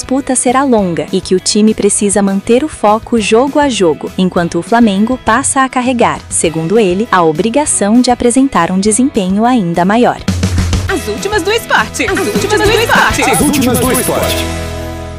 disputa será longa e que o time precisa manter o foco jogo a jogo, enquanto o Flamengo passa a carregar, segundo ele, a obrigação de apresentar um desempenho ainda maior. As últimas do esporte. As últimas do esporte. As últimas do esporte.